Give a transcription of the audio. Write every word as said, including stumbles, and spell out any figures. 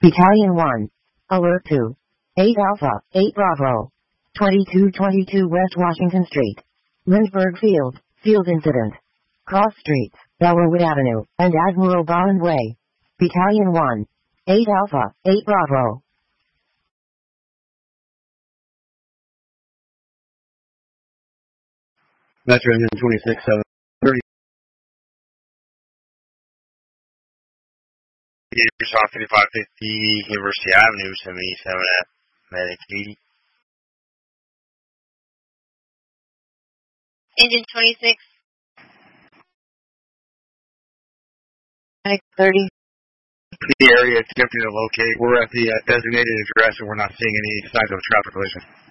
Battalion one. Alert two. eight Alpha, eight Bravo. twenty-two twenty-two West Washington Street. Lindbergh Field, field incident. Cross streets, Ellerwood Avenue, and Admiral Bond Way. Battalion one. eight Alpha, eight Bravo. Metro Engine twenty-six seven thirty. Gators on fifty-five fifty University Avenue, seventy-seven at Medic eighty. Engine twenty-six. Medic thirty. The area attempting to locate. We're at the uh, designated address and we're not seeing any signs of a traffic collision.